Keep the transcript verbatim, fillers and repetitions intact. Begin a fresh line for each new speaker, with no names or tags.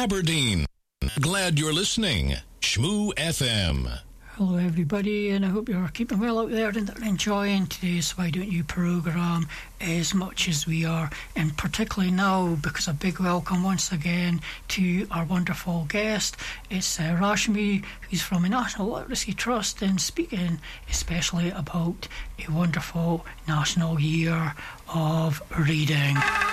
Aberdeen. Glad you're listening. Shmoo F M.
Hello everybody, and I hope you're keeping well out there and are enjoying today's Why Don't You programme as much as we are, and particularly now because a big welcome once again to our wonderful guest. It's uh, Rashmi, who's from the National Literacy Trust, and speaking especially about a wonderful National Year of Reading.